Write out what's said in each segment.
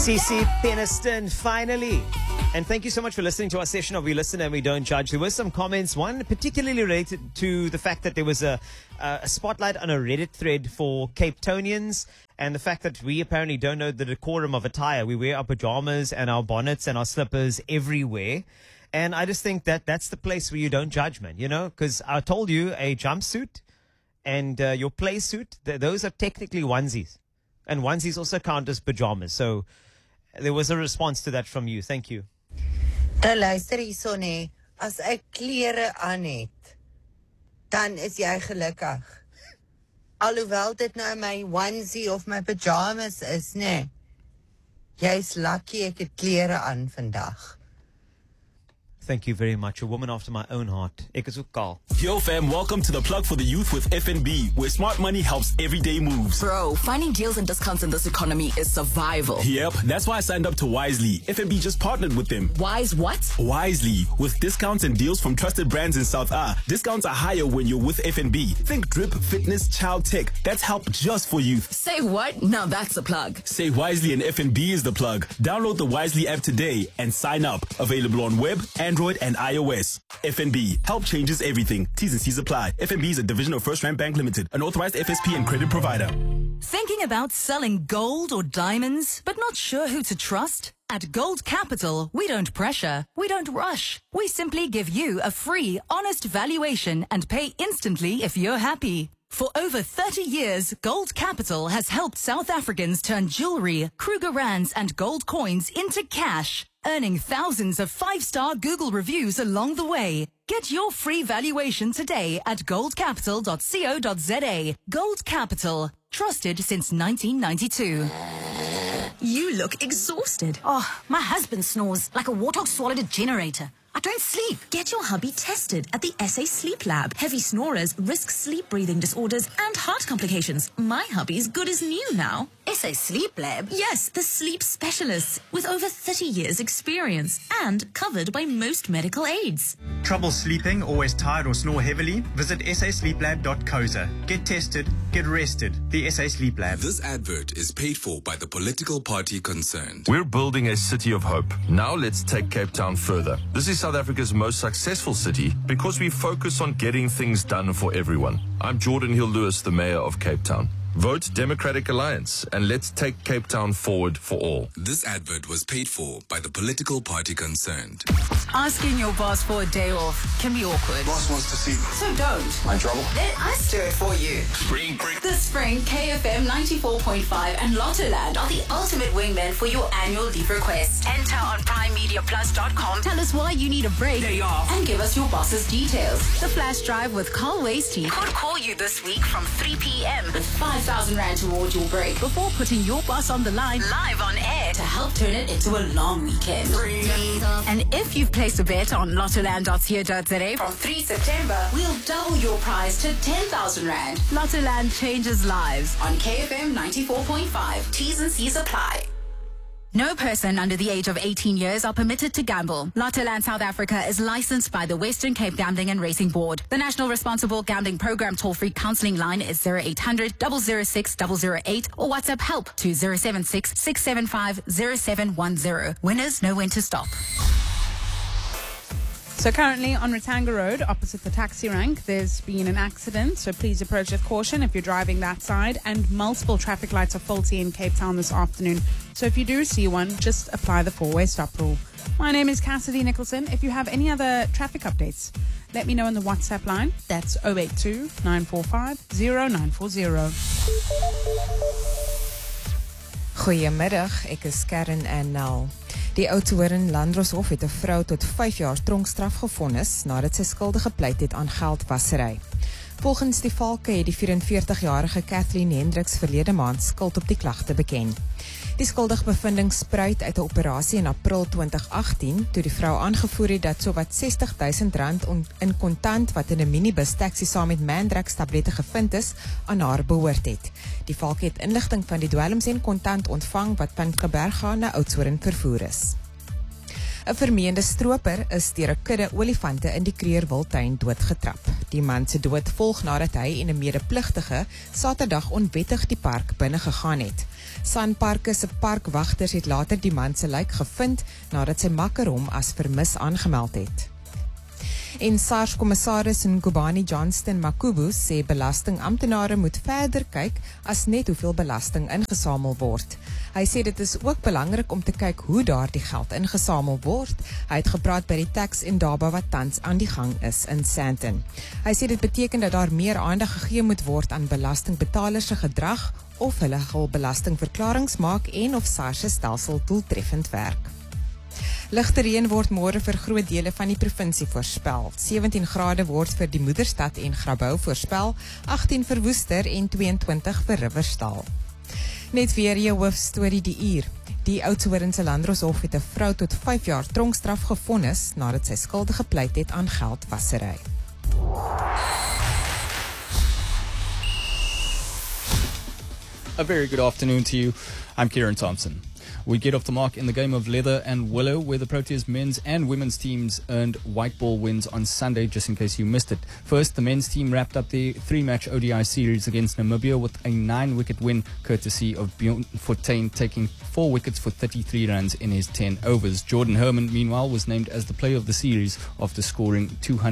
CC Peniston, finally. And thank you so much for listening to our session of We Listen and We Don't Judge. There were some comments, one particularly related to the fact that there was a spotlight on a Reddit thread for Cape Townians and the fact that we apparently don't know the decorum of attire. We wear our pajamas and our bonnets and our slippers everywhere. And I just think that that's the place where you don't judge, man, you know, because I told you a jumpsuit and your play suit, those are technically onesies. And onesies also count as pajamas. So there was a response to that from you. Thank you. Dan luister hierso nê, as ek klere aan het, dan is jy gelukkig. Alhoewel dit nou my onesie of my pajamas is, nê. Jy's lucky ek het klere aan vandag. Thank you very much. A woman after my own heart. Ek is ook kaal. Yo fam, welcome to the Plug for the Youth with FNB, where smart money helps everyday moves. Bro, finding deals and discounts in this economy is survival. Yep, that's why I signed up to Wisely. FNB just partnered with them. Wise what? Wisely, with discounts and deals from trusted brands in South A. Discounts are higher when you're with FNB. Think drip, fitness, child tech. That's help just for youth. Say what? Now that's a plug. Say Wisely and FNB is the plug. Download the Wisely app today and sign up. Available on web, Android and iOS. FNB. Help changes everything. T's and C's apply. FNB is a division of First Rand Bank Limited, an authorized FSP and credit provider. Thinking about selling gold or diamonds, but not sure who to trust? At Gold Capital, we don't pressure, we don't rush. We simply give you a free, honest valuation and pay instantly if you're happy. For over 30 years, Gold Capital has helped South Africans turn jewelry, Kruger Rands and gold coins into cash, earning thousands of 5-star Google reviews along the way. Get your free valuation today at goldcapital.co.za. Gold Capital, trusted since 1992. You look exhausted. Oh, my husband snores like a warthog swallowed a generator. I don't sleep. Get your hubby tested at the SA Sleep Lab. Heavy snorers risk sleep breathing disorders and heart complications. My hubby's good as new now. SA Sleep Lab? Yes, the sleep specialists with over 30 years experience and covered by most medical aids. Trouble sleeping, always tired or snore heavily? Visit sasleeplab.co.za. Get tested, get rested. The SA Sleep Lab. This advert is paid for by the political party concerned. We're building a city of hope. Now let's take Cape Town further. This is South Africa's most successful city because we focus on getting things done for everyone. I'm Jordan Hill-Lewis, the mayor of Cape Town. Vote Democratic Alliance and let's take Cape Town forward for all. This advert was paid for by the political party concerned. Asking your boss for a day off can be awkward. Boss wants to see me. So don't. My trouble? Let us do it for you. Spring break. This spring, KFM 94.5 and Lottoland are the ultimate wingmen for your annual leave request. Enter on primemediaplus.com. Tell us why you need a break. Day off. And give us your boss's details. The Flash Drive with Carl Wasty could call you this week from 3 p.m. with 5,000 Rand towards your break before putting your boss on the line live on air to help turn it into a long weekend. And if you've placed a bet on lottoland.co.za from 3 September, we'll double your prize to 10,000 Rand. Lottoland changes lives on KFM 94.5. T's and C's apply. No person under the age of 18 years are permitted to gamble. Lottoland South Africa is licensed by the Western Cape Gambling and Racing Board. The National Responsible Gambling Program toll-free counseling line is 0800 006 008 or WhatsApp help to 076 675 0710. Winners know when to stop. So currently on Ratanga Road, opposite the taxi rank, there's been an accident. So please approach with caution if you're driving that side. And multiple traffic lights are faulty in Cape Town this afternoon. So if you do see one, just apply the 4-way stop rule. My name is Cassidy Nicholson. If you have any other traffic updates, let me know on the WhatsApp line. That's 082 945 0940. Goeiemiddag, ek is Karen en Nel. Die Oudtshoorn Landdroshof het 'n vrou tot 5 jaar tronkstraf gevonnis nadat sy skuldig gepleit het aan geldwasery. Volgens die valke het die 44-jarige Kathleen Hendricks verlede maand skuld op die klagte beken. Die skuldige bevinding spruit uit 'n operasie in April 2018 toe die vrou aangevoer het dat sowat R60,000 in kontant wat in 'n minibus taxi saam met Mandrax tablette gevind is aan haar behoort het. Die valke het inligting van die dwelms en kontant ontvang wat van Kaapberg na Oudtshoorn vervoer is. 'n vermeende stroper is deur 'n kudde olifante in die Kreurwiltuin doodgetrap. Die man se dood volg nadat hy en 'n medepligtige Saterdag onwettig die park binne gegaan het. Sanparke se parkwagters het later die man se lijk gevind nadat sy makker hom as vermis aangemeld het. En SARS-kommissaris Ngubani Johnston Makubu sê belastingamptenare moet verder kyk as net hoeveel belasting ingesamel word. Hy sê dit is ook belangrik om te kyk hoe daardie geld ingesamel word. Hy het gepraat by die tax indaba wat tans aan die gang is in Sandton. Hy sê dit beteken dat daar meer aandag gegee moet word aan belastingbetalers se gedrag of hulle hul belastingverklarings maak en of SARS se stelsel doeltreffend werk. Ligte reën word môre vir groot dele van die provinsie voorspel. 17 grade word vir die Moederstad en Grabouw voorspel, 18 vir Woester en 22 vir Riverstal. Net weer jou hoofstorie die uur. Die Oudtshoorn se Landdroshof het 'n vrou tot 5 jaar tronkstraf gevonnis nadat sy skuldig gepleit het aan geldwasery. A very good afternoon to you. I'm Kieran Thompson. We get off the mark in the game of Leather and Willow, where the Proteas men's and women's teams earned white ball wins on Sunday, just in case you missed it. First, the men's team wrapped up their 3-match ODI series against Namibia with a 9-wicket win, courtesy of Bjorn Fortuin taking 4 wickets for 33 runs in his 10 overs. Jordan Herman, meanwhile, was named as the player of the series after scoring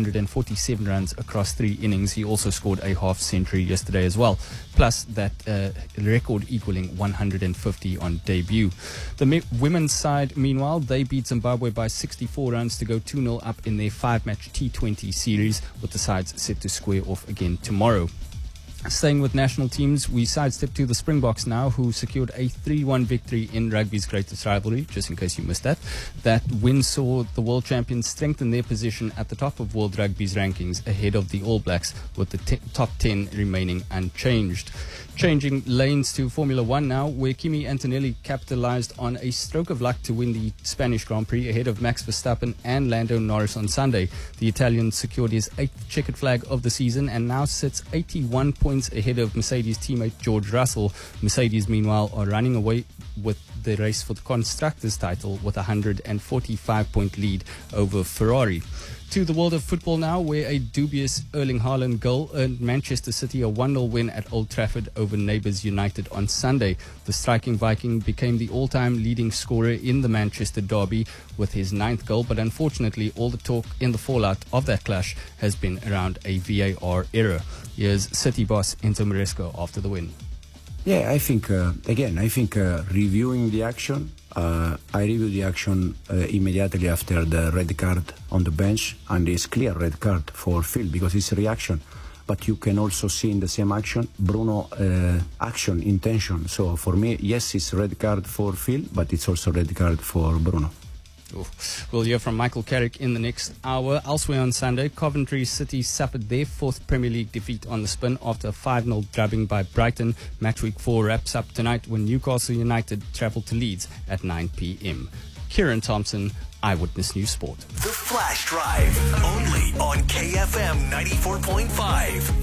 247 runs across 3 innings. He also scored a half-century yesterday as well, plus that record equaling 150 on debut. The women's side, meanwhile, they beat Zimbabwe by 64 runs to go 2-0 up in their 5-match T20 series, with the sides set to square off again tomorrow. Staying with national teams, we sidestep to the Springboks now, who secured a 3-1 victory in rugby's greatest rivalry, just in case you missed that. That win saw the world champions strengthen their position at the top of world rugby's rankings ahead of the All Blacks, with the top 10 remaining unchanged. Changing lanes to Formula One now, where Kimi Antonelli capitalized on a stroke of luck to win the Spanish Grand Prix ahead of Max Verstappen and Lando Norris on Sunday. The Italian secured his 8th checkered flag of the season and now sits 81 points ahead of Mercedes teammate George Russell. Mercedes, meanwhile, are running away with the race for the Constructors' title with a 145-point lead over Ferrari. To the world of football now, where a dubious Erling Haaland goal earned Manchester City a 1-0 win at Old Trafford over Neighbours United on Sunday. The striking Viking became the all-time leading scorer in the Manchester derby with his 9th goal, but unfortunately all the talk in the fallout of that clash has been around a VAR error. Here's City boss Enzo Maresco after the win. Yeah, I think, reviewing the action, I reviewed the action immediately after the red card on the bench, and it's clear red card for Phil because it's a reaction. But you can also see in the same action, Bruno action, intention. So for me, yes, it's red card for Phil, but it's also red card for Bruno. We'll hear from Michael Carrick in the next hour. Elsewhere on Sunday, Coventry City suffered their 4th Premier League defeat on the spin after a 5-0 drubbing by Brighton. Match week 4 wraps up tonight when Newcastle United travel to Leeds at 9 p.m. Kieran Thompson, Eyewitness News Sport. The Flash Drive, only on KFM 94.5.